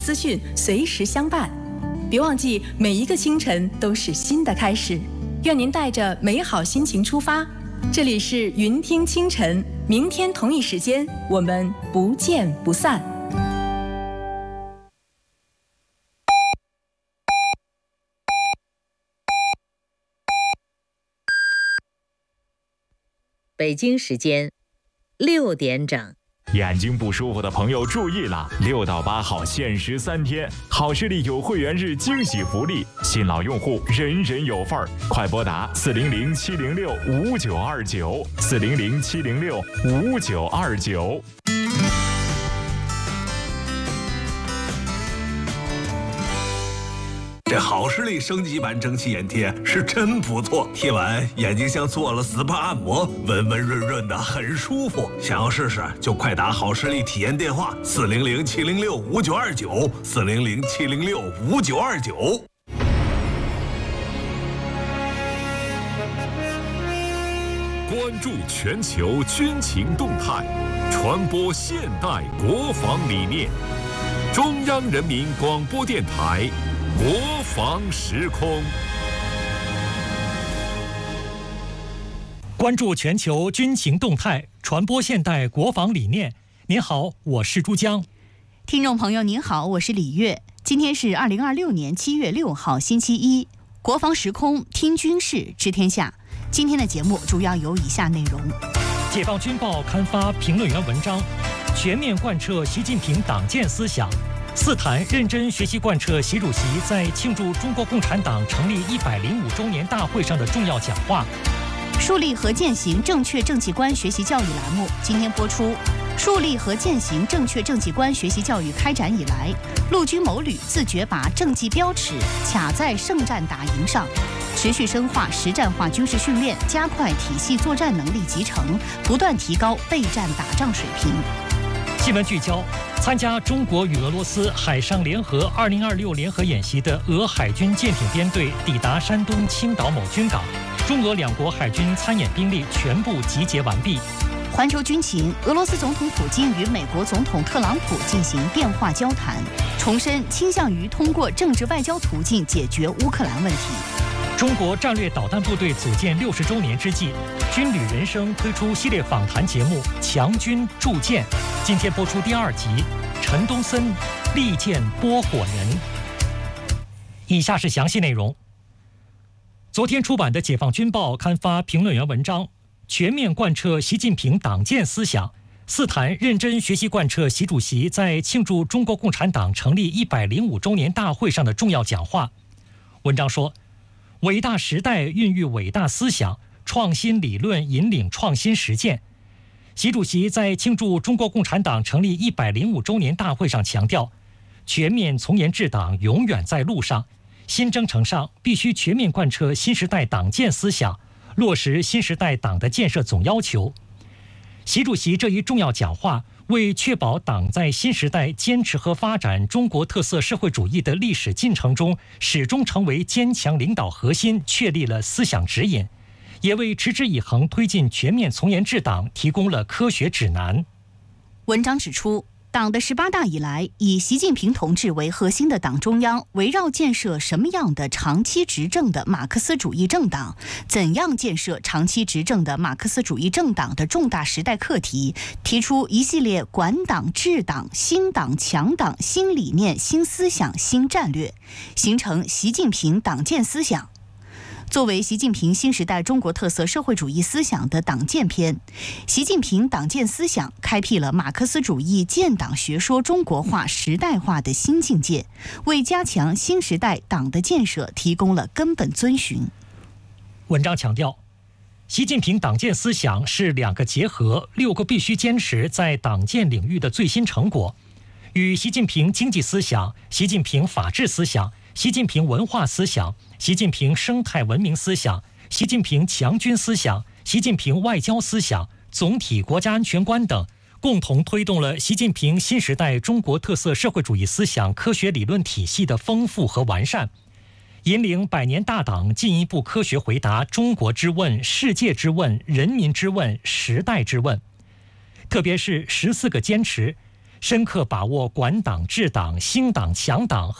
资讯随时相伴。别忘记，每一个清晨都是新的开始。愿您带着美好心情出发。这里是云听清晨，明天同一时间我们不见不散。 北京时间6点整。 眼睛不舒服的朋友注意了，6到8号限时3天，好视力有会员日惊喜福利，新老用户人人有份儿，快拨打400-706-5929，400-706-5929。 这好视力升级版蒸汽眼贴是真不错，贴完眼睛像做了 SPA 按摩，温温润润的，很舒服。想要试试就快打好视力体验电话400-706-5929，400-706-5929。 关注全球军情动态，传播现代国防理念。中央人民广播电台国防时空。 关注全球军情动态，传播现代国防理念。您好，我是珠江。 听众朋友您好，我是李月。今天是2026年7月6号星期一，国防时空听军事知天下。今天的节目主要有以下内容： 解放军报刊发评论员文章，全面贯彻习近平党建思想。4谈认真学习贯彻习主席在庆祝中国共产党成立105周年大会上的重要讲话。 树立和践行正确政绩观学习教育栏目今天播出。树立和践行正确政绩观学习教育开展以来，陆军某旅自觉把政绩标尺卡在胜战打赢上，持续深化实战化军事训练，加快体系作战能力集成，不断提高备战打仗水平。 新闻聚焦：参加中国与俄罗斯海上联合2026联合演习的俄海军舰艇编队抵达山东青岛某军港，中俄两国海军参演兵力全部集结完毕。 环球军情：俄罗斯总统普京与美国总统特朗普进行电话交谈，重申倾向于通过政治外交途径解决乌克兰问题。 中国战略导弹部队组建60周年之际，军旅人生推出系列访谈节目《强军铸剑》，今天播出第2集，陈东森利剑拨火人。以下是详细内容。昨天出版的《解放军报》刊发评论员文章，全面贯彻习近平党建思想，4谈认真学习贯彻习主席在庆祝中国共产党成立105周年大会上的重要讲话。文章说，伟大时代孕育伟大思想，创新理论引领创新实践。习主席在庆祝中国共产党成立105周年大会上强调，全面从严治党永远在路上，新征程上必须全面贯彻新时代党建思想，落实新时代党的建设总要求。习主席这一重要讲话，为确保党在新时代坚持和发展中国特色社会主义的历史进程中始终成为坚强领导核心确立了思想指引，也为持之以恒推进全面从严治党提供了科学指南。 文章指出，党的18大以来，以习近平同志为核心的党中央围绕建设什么样的长期执政的马克思主义政党，怎样建设长期执政的马克思主义政党的重大时代课题，提出一系列管党治党、新党强党、新理念、新思想、新战略，形成习近平党建思想。作为习近平新时代中国特色社会主义思想的党建篇，习近平党建思想开辟了马克思主义建党学说中国化时代化的新境界，为加强新时代党的建设提供了根本遵循。 文章强调，习近平党建思想是2个结合、6个必须坚持在党建领域的最新成果，与习近平经济思想、习近平法治思想、习近平文化思想、习近平生态文明思想、习近平强军思想、习近平外交思想、总体国家安全观等，共同推动了习近平新时代中国特色社会主义思想科学理论体系的丰富和完善，引领100年大党进一步科学回答中国之问、世界之问、人民之问、时代之问。特别是14个坚持， 深刻把握管党治党、兴党强党